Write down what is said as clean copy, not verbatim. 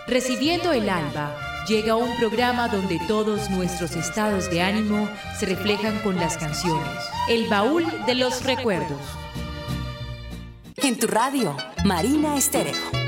Recibiendo el alba, llega un programa donde todos nuestros estados de ánimo se reflejan con las canciones. El baúl de los recuerdos. En tu radio, Marina Estéreo.